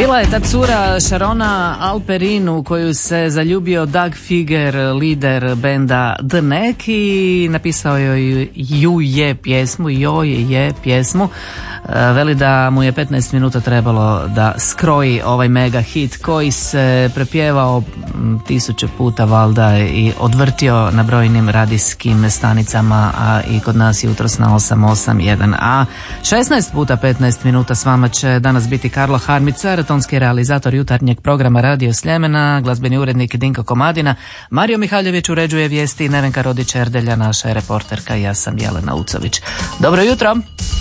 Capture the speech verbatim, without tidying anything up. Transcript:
Bila je ta cura Sharona Alperin u koju se zaljubio Doug Figger, lider benda The Neck, i napisao joj ju je pjesmu, joj je pjesmu. Veli da mu je petnaest minuta trebalo da skroji ovaj mega hit koji se prepjevao tisuće puta valjda i odvrtio na brojnim radijskim stanicama, a i kod nas jutros na osam osam jedan a. šesnaest puta petnaest minuta s vama će danas biti Karlo Harmicar, tonski realizator jutarnjeg programa Radio Sljemena, glazbeni urednik Dinko Komadina, Mario Mihaljević uređuje vijesti, Nevenka Rodić-Erdelja naša je reporterka i ja sam Jelena Ucović. Dobro jutro!